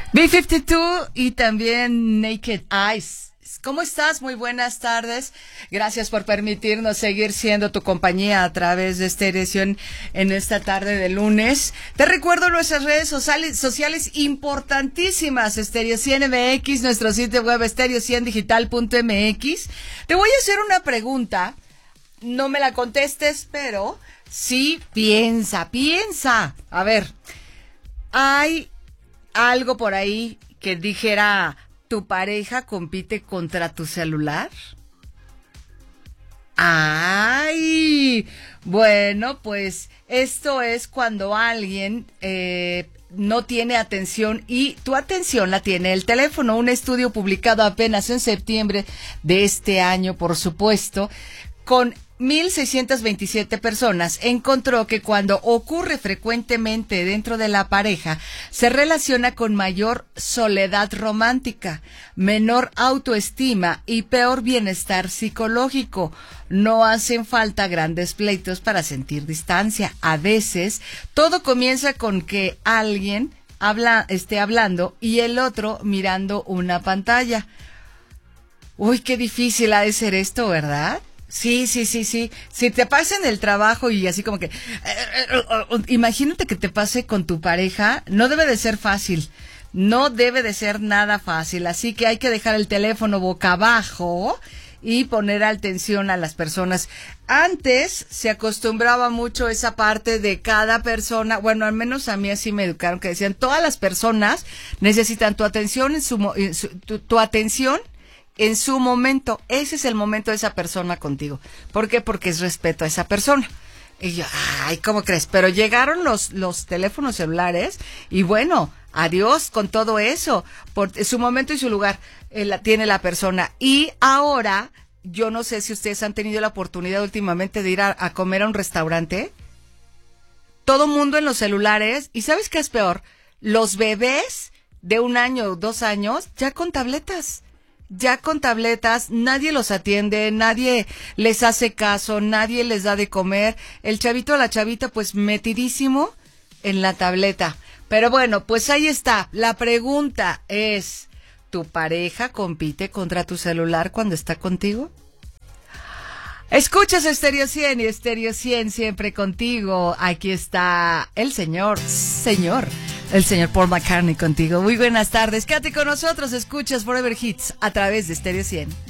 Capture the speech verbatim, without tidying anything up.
B cincuenta y dos y también Naked Eyes. ¿Cómo estás? Muy buenas tardes. Gracias por permitirnos seguir siendo tu compañía a través de Stereo cien en esta tarde de lunes. Te recuerdo nuestras redes sociales, sociales importantísimas. Stereo cien M X, nuestro sitio web stereo cien digital punto m x. Te voy a hacer una pregunta. No me la contestes, pero sí piensa, piensa. A ver, hay algo por ahí que dijera: ¿tu pareja compite contra tu celular? ¡Ay! Bueno, pues esto es cuando alguien eh, no tiene atención y tu atención la tiene el teléfono. Un estudio publicado apenas en septiembre de este año, por supuesto, con mil seiscientas veintisiete personas, encontró que cuando ocurre frecuentemente dentro de la pareja, se relaciona con mayor soledad romántica, menor autoestima y peor bienestar psicológico. No hacen falta grandes pleitos para sentir distancia. A veces, todo comienza con que alguien habla, esté hablando y el otro mirando una pantalla. Uy, qué difícil ha de ser esto, ¿verdad? Sí, sí, sí, sí. Si te pasa en el trabajo y así como que... Eh, eh, eh, imagínate que te pase con tu pareja, no debe de ser fácil. No debe de ser nada fácil. Así que hay que dejar el teléfono boca abajo y poner atención a las personas. Antes se acostumbraba mucho esa parte de cada persona, bueno, al menos a mí así me educaron, que decían, todas las personas necesitan tu atención, en su, en su, tu, tu atención en su momento. Ese es el momento de esa persona contigo. ¿Por qué? Porque es respeto a esa persona. Y yo, ay, ¿cómo crees? Pero llegaron los, los teléfonos celulares y bueno, adiós con todo eso. Por su momento y su lugar eh, la, tiene la persona. Y ahora, yo no sé si ustedes han tenido la oportunidad últimamente de ir a, a comer a un restaurante. Todo mundo en los celulares. ¿Y sabes qué es peor? Los bebés de un año o dos años ya con tabletas. Ya con tabletas, nadie los atiende, nadie les hace caso, nadie les da de comer. El chavito o la chavita pues metidísimo en la tableta. Pero bueno, pues ahí está. La pregunta es, ¿tu pareja compite contra tu celular cuando está contigo? Escuchas Stereo cien y Stereo cien siempre contigo. Aquí está el señor, señor. El señor Paul McCartney contigo. Muy buenas tardes. Quédate con nosotros. Escuchas Forever Hits a través de Stereo cien.